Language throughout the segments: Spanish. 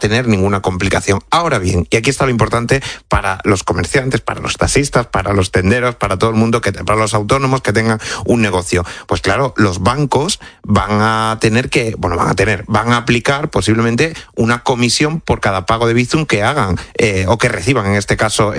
tener ninguna complicación. Ahora bien, y aquí está lo importante para los comerciantes, para los taxistas, para los tenderos, para todo el mundo, para los autónomos que tengan un negocio. Pues claro, los bancos van a aplicar posiblemente una comisión por cada pago de Bizum que hagan o que reciban en este caso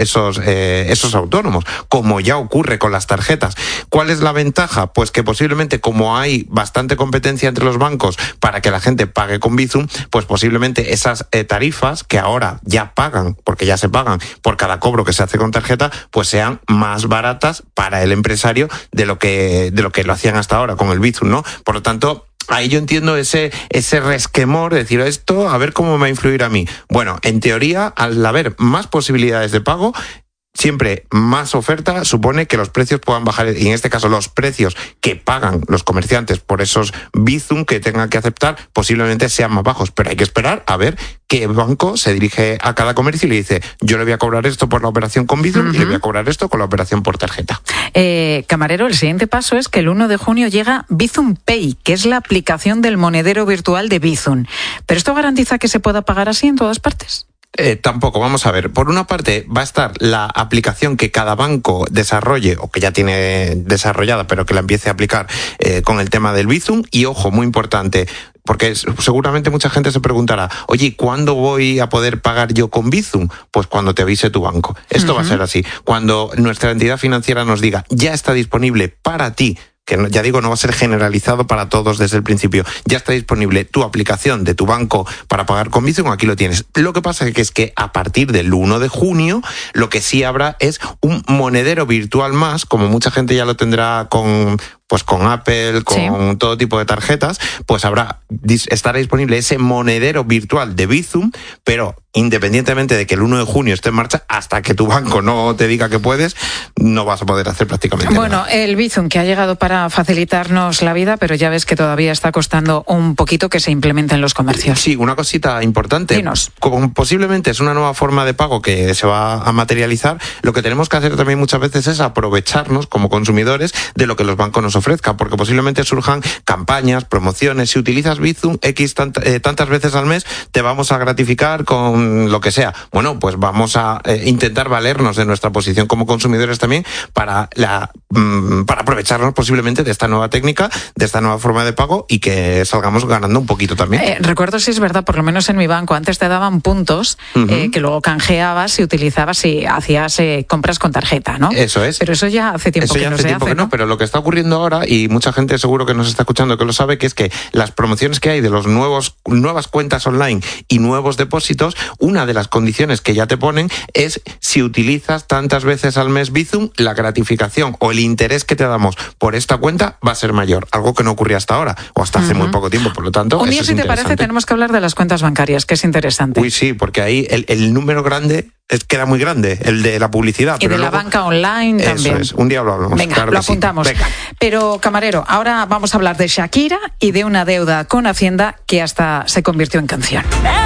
esos autónomos, como ya ocurre con las tarjetas. ¿Cuál es la ventaja? Pues que posiblemente, como hay bastante competencia entre los bancos para que la gente pague con Bizum, pues posiblemente esas tarifas que ahora ya pagan, porque ya se pagan por cada cobro que se hace con tarjeta, pues sean más baratas para el empresario de lo que lo hacían hasta ahora con el Bizum, ¿no? Por lo tanto, ahí yo entiendo ese resquemor de decir, esto, a ver cómo me va a influir a mí. Bueno, en teoría, al haber más posibilidades de pago, siempre más oferta supone que los precios puedan bajar, y en este caso los precios que pagan los comerciantes por esos Bizum que tengan que aceptar posiblemente sean más bajos, pero hay que esperar a ver qué banco se dirige a cada comercio y le dice, yo le voy a cobrar esto por la operación con Bizum y le voy a cobrar esto con la operación por tarjeta. Camarero, el siguiente paso es que el 1 de junio llega Bizum Pay, que es la aplicación del monedero virtual de Bizum. ¿Pero esto garantiza que se pueda pagar así en todas partes? Tampoco, vamos a ver. Por una parte va a estar la aplicación que cada banco desarrolle o que ya tiene desarrollada, pero que la empiece a aplicar con el tema del Bizum. Y ojo, muy importante, porque seguramente mucha gente se preguntará, oye, ¿cuándo voy a poder pagar yo con Bizum? Pues cuando te avise tu banco. Esto va a ser así. Cuando nuestra entidad financiera nos diga, ya está disponible para ti, que ya digo, no va a ser generalizado para todos desde el principio, ya está disponible tu aplicación de tu banco para pagar con Bizum, aquí lo tienes. Lo que pasa es que a partir del 1 de junio lo que sí habrá es un monedero virtual más, como mucha gente ya lo tendrá con Apple, con todo tipo de tarjetas, pues estará disponible ese monedero virtual de Bizum, pero independientemente de que el 1 de junio esté en marcha, hasta que tu banco no te diga que puedes, no vas a poder hacer prácticamente nada. Bueno, el Bizum que ha llegado para facilitarnos la vida, pero ya ves que todavía está costando un poquito que se implemente en los comercios. Sí, una cosita importante. Dinos. Como posiblemente es una nueva forma de pago que se va a materializar, lo que tenemos que hacer también muchas veces es aprovecharnos como consumidores de lo que los bancos nos ofrezcan, porque posiblemente surjan campañas, promociones. Si utilizas Bizum tantas veces al mes, te vamos a gratificar con lo que sea. Bueno, pues vamos a intentar valernos de nuestra posición como consumidores también para aprovecharnos posiblemente de esta nueva técnica, de esta nueva forma de pago y que salgamos ganando un poquito también. Recuerdo, si es verdad, por lo menos en mi banco, antes te daban puntos que luego canjeabas y utilizabas y hacías compras con tarjeta, ¿no? Eso es. Pero eso ya hace tiempo que no se hace, ¿no? Pero lo que está ocurriendo ahora, y mucha gente seguro que nos está escuchando que lo sabe, que es que las promociones que hay de los nuevas cuentas online y nuevos depósitos, una de las condiciones que ya te ponen es si utilizas tantas veces al mes Bizum, la gratificación o el interés que te damos por esta cuenta va a ser mayor, algo que no ocurría hasta ahora o hasta hace muy poco tiempo. Por lo tanto, un día, si te parece, tenemos que hablar de las cuentas bancarias, que es interesante. Uy, sí, porque ahí el número grande queda muy grande, el de la publicidad. Y pero de luego, la banca online también. Eso es, un día lo hablamos. Venga, claro, lo apuntamos. Sí. Venga. Pero, camarero, ahora vamos a hablar de Shakira y de una deuda con Hacienda que hasta se convirtió en canción.